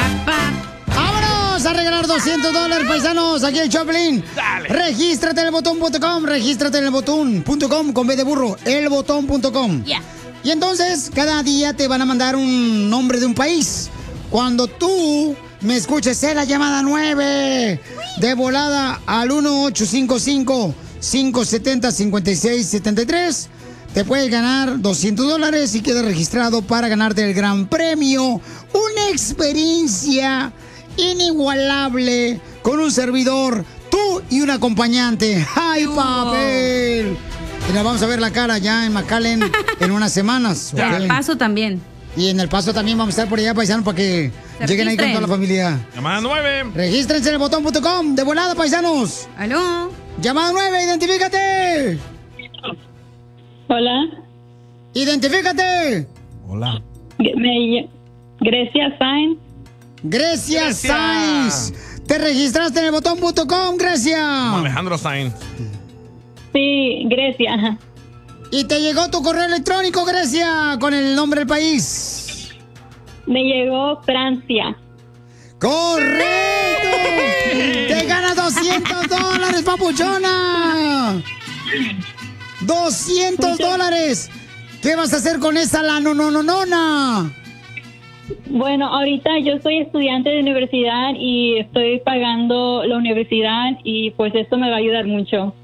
¡Vámonos a regalar $200, paisanos! Aquí el Choplin. Dale. Regístrate en elbotón.com. Regístrate en elbotón.com con B de burro. Elbotón.com. Yeah. Y entonces, cada día te van a mandar un nombre de un país. Cuando tú me escuches en la llamada 9, de volada al 1-855-570-5673, te puedes ganar $200 y quedas registrado para ganarte el gran premio. Una experiencia inigualable con un servidor, tú y un acompañante. ¡Ay, papel! Y nos vamos a ver la cara ya en McAllen en unas semanas. Y en ¿ok? El Paso también. Y en El Paso también vamos a estar por allá, paisanos, para que Se lleguen ahí con registren. toda la familia. Llamada 9. Regístrense en elbotón.com. De volada, paisanos. ¿Aló? Llamada 9, identifícate. Hola, Identifícate. Hola. Grecia Sainz. Grecia Grecia. Sainz. Te registraste en elbotón.com, Grecia. Alejandro Sainz. Sí, Grecia. Ajá. Y te llegó tu correo electrónico, Grecia, con el nombre del país. Me llegó Francia. ¡Correcto! ¡Te ganas $200, papuchona! $200. ¿Qué vas a hacer con esa la nona? Bueno, ahorita yo soy estudiante de universidad y estoy pagando la universidad y pues esto me va a ayudar mucho.